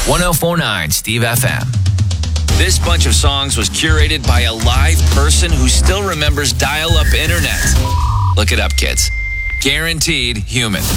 1049 Steve FM. This bunch of songs was curated by a live person who still remembers dial-up internet. Look it up, kids. Guaranteed human.